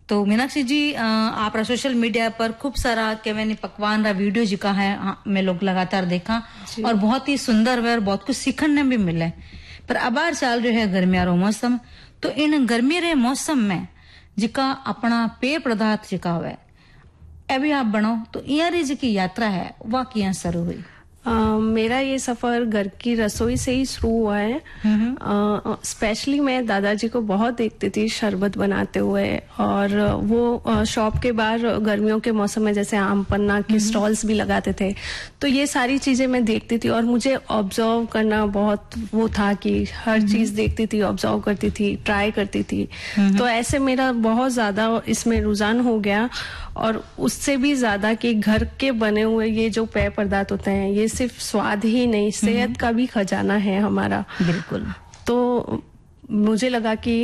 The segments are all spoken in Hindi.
तो मीनाक्षी जी आप सोशल मीडिया पर खूब सारा केवनी पकवान रा वीडियो जिका है मैं लोग लगातार देखा और बहुत ही सुंदर है और बहुत कुछ सीखने भी मिले। पर अबार चल रहे है गर्मिया रो मौसम, तो इन गर्मी रे मौसम में जिका अपना पेय पदार्थ जिका हुआ अभी आप बनो तो यारी जी की यात्रा है वह किया शुरू हुई? मेरा ये सफर घर की रसोई से ही शुरू हुआ है। स्पेशली मैं दादाजी को बहुत देखती थी शरबत बनाते हुए, और वो शॉप के बाहर गर्मियों के मौसम में जैसे आम पन्ना के स्टॉल्स भी लगाते थे, तो ये सारी चीजें मैं देखती थी और मुझे ऑब्जर्व करना बहुत वो था कि हर चीज देखती थी, ऑब्जर्व करती थी, ट्राई करती थी। तो ऐसे मेरा बहुत ज्यादा इसमें रुझान हो गया, और उससे भी ज्यादा कि घर के बने हुए ये जो पेय पदार्थ होते हैं ये सिर्फ स्वाद ही नहीं, सेहत का भी खजाना है हमारा। बिल्कुल। तो मुझे लगा कि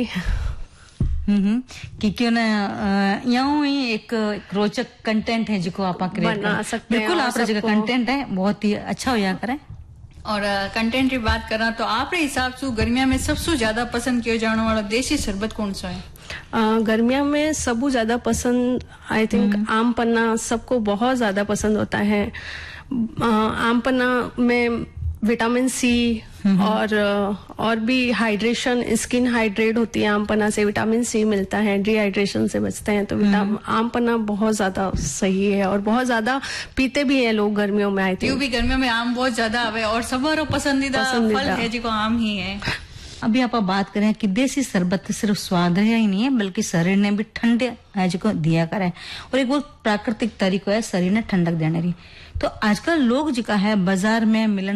क्यों ना यूं ही एक रोचक कंटेंट है जिसको आप क्रिएट बना सकते हैं। बिल्कुल आप जो कंटेंट है बहुत ही अच्छा होया करें। और कंटेंट की बात करा तो आपरे हिसाब से गर्मिया में सबसे ज्यादा पसंद किया जाने वाला देसी शरबत कौन सा है? गर्मिया में सबसे ज्यादा पसंद आई थिंक आम पन्ना सबको बहुत ज्यादा पसंद होता है। आम पन्ना में विटामिन सी और भी हाइड्रेशन, स्किन हाइड्रेट होती है आम पन्ना से, विटामिन सी मिलता है, डिहाइड्रेशन से बचते हैं। तो आम पन्ना बहुत ज्यादा सही है और बहुत ज्यादा पीते भी हैं लोग गर्मियों में। आई थिंक भी गर्मियों में आम बहुत ज्यादा आवे और सबरो पसंदीदा फल है जिको आम ही है। अभी आप बात करें कि देसी शरबत सिर्फ स्वाद है ही नहीं है बल्कि शरीर ने भी ठंडे है जिको दिया करे, और एक बहुत प्राकृतिक तरीका है शरीर ने ठंडक देने की। तो आजकल लोग जिका है बाजार में मिलन